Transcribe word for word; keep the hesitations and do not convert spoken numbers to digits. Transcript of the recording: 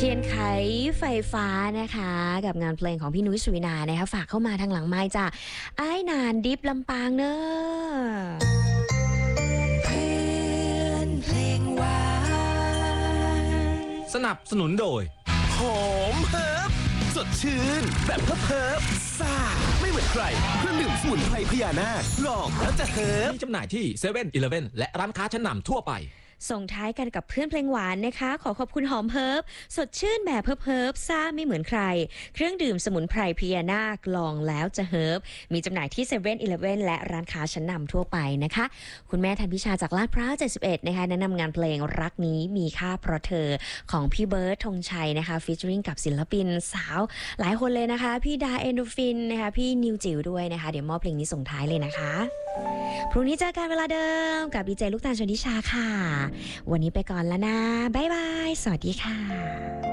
ทียนไขไฟฟ้านะคะกับงานเพลงของพี่นุ้ยสุวินานะคะฝากเข้ามาทางหลังไมค์จ้ะไอ้นานดิบลำปางเนอะเพื่อนเพลงหวานสนับสนุนโดยหอมเฮิร์บสดชื่นแบบเฮิร์บเฮิร์บซ่าไม่เหมือนใครเครื่องดื่มสมุนไพรพญานาคลองแล้วจะเฮิร์บมีจำหน่ายที่เซเว่นอีเลฟเว่นและร้านค้าชั้นนำทั่วไปส่งท้ายกันกับเพื่อนเพลงหวานนะคะขอขอบคุณหอมเฮิร์บสดชื่นแบบเฮิร์บเฮิร์บซ่าไม่เหมือนใครเครื่องดื่มสมุนไพรพญานาคลองแล้วจะเฮิร์บมีจำหน่ายที่เซเว่นอีเลฟเว่นและร้านค้าชั้นนำทั่วไปนะคะคุณแม่ทันพิชาจากลาดพร้าวเจ็ดสิบเอ็ดนะคะแนะนำงานเพลงรักนี้มีค่าเพราะเธอของพี่เบิร์ดธงชัยนะคะฟีเจอริ่งกับศิลปินสาวหลายคนเลยนะคะพี่ดาเอนโดฟินนะคะพี่นิวจิ๋วด้วยนะคะเดี๋ยวมอบเพลงนี้ส่งท้ายเลยนะคะพรุ่งนี้เจอกันเวลาเดิมกับดีเจลูกตาลชนิชาค่ะวันนี้ไปก่อนแล้วนะบ๊ายบายสวัสดีค่ะ